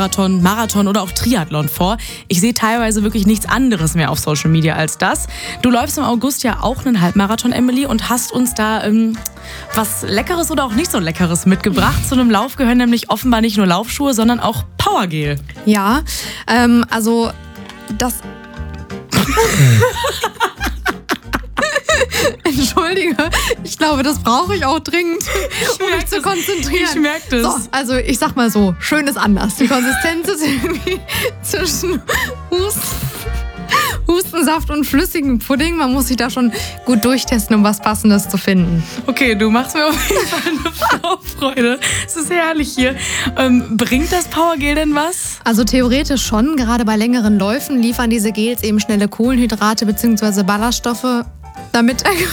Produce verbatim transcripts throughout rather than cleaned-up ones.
Marathon, Marathon oder auch Triathlon vor. Ich sehe teilweise wirklich nichts anderes mehr auf Social Media als das. Du läufst im August ja auch einen Halbmarathon, Emily, und hast uns da ähm, was Leckeres oder auch nicht so Leckeres mitgebracht. Zu einem Lauf gehören nämlich offenbar nicht nur Laufschuhe, sondern auch Powergel. Ja, ähm, also das... Entschuldige, ich glaube, das brauche ich auch dringend, um mich zu konzentrieren. Ich merke das. So, also ich sag mal so, schön ist anders. Die Konsistenz ist irgendwie zwischen Husten, Hustensaft und flüssigem Pudding. Man muss sich da schon gut durchtesten, um was Passendes zu finden. Okay, du machst mir auf jeden Fall eine Vorfreude. Es ist herrlich hier. Ähm, bringt das Powergel denn was? Also theoretisch schon. Gerade bei längeren Läufen liefern diese Gels eben schnelle Kohlenhydrate bzw. Ballaststoffe, damit der,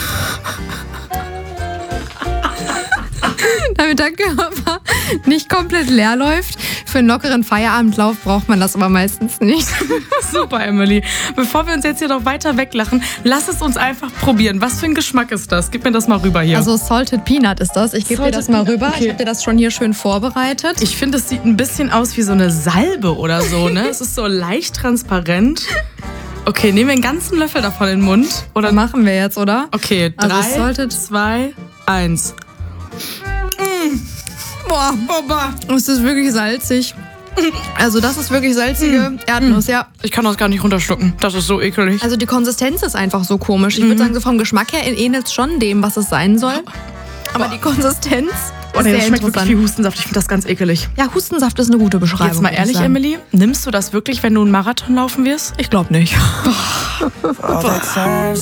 damit der Körper nicht komplett leer läuft. Für einen lockeren Feierabendlauf braucht man das aber meistens nicht. Super, Emily. Bevor wir uns jetzt hier noch weiter weglachen, lass es uns einfach probieren. Was für ein Geschmack ist das? Gib mir das mal rüber hier. Also Salted Peanut ist das. Ich gebe dir das mal rüber. Okay. Ich habe dir das schon hier schön vorbereitet. Ich finde, es sieht ein bisschen aus wie so eine Salbe oder so, ne? Es ist so leicht transparent. Okay, nehmen wir einen ganzen Löffel davon in den Mund. Oder machen wir jetzt, oder? Okay, drei, also zwei, eins. Mm. Boah, boah, es ist wirklich salzig. Also das ist wirklich salzige mm. Erdnuss, ja. Ich kann das gar nicht runterschlucken. Das ist so ekelig. Also die Konsistenz ist einfach so komisch. Ich mhm. würde sagen, so vom Geschmack her ähnelt es schon dem, was es sein soll. Aber boah. Die Konsistenz oh, ist nee, sehr das schmeckt interessant. Wirklich wie Hustensaft. Ich finde das ganz ekelig. Ja, Hustensaft ist eine gute Beschreibung. Jetzt mal ehrlich, Emily, nimmst du das wirklich, wenn du einen Marathon laufen wirst? Ich glaube nicht. Boah. Boah.